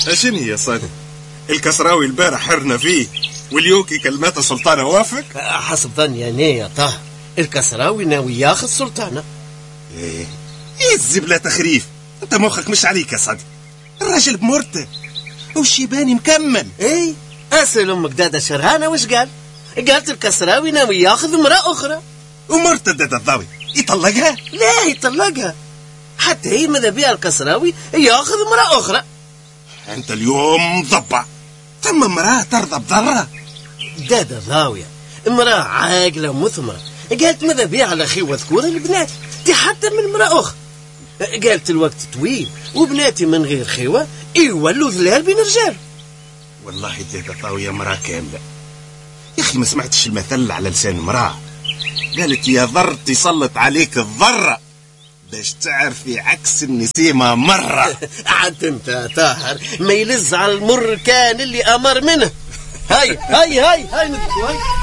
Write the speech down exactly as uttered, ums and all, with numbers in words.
اشني يا صادق؟ الكسراوي البارح حرنا فيه واليوكي كلمات سلطانة وافق. حسب ظني أنا يا طاهر الكسراوي ناوي ياخذ سلطانة. ايه ايه الزبلة تخريف، انت مخك مش عليك يا صادق. الراجل بمرته والشيباني مكمل. ايه اسأل امك دادا شرهانة وش قال؟ قالت الكسراوي ناوي ياخذ امرأة اخرى. ومرته دادا الضاوي يطلقها؟ لا يطلقها، حتى هي ماذا بيها الكسراوي ياخذ امرأة اخرى. انت اليوم مضبع، ثم امرأة ترضى بضرة؟ دادا ضاوية امرأة عاقلة ومثمرة، قالت ماذا بيها على خي وذكور البنات دي حتى من امرأة اخرى. قالت الوقت طويل وبناتي من غير خيوة يولوا ذلال بين رجال. والله دادا ضاوية امرأة كاملة يا اخي. ما سمعتش المثل على لسان امرأة قالت يا ذر تسلط عليك الذرة باش تعرفي عكس النسيمة مرة. عاد انت طاهر ما يلز على المر كان اللي امر منه. هاي هاي هاي هاي ندخل هاي.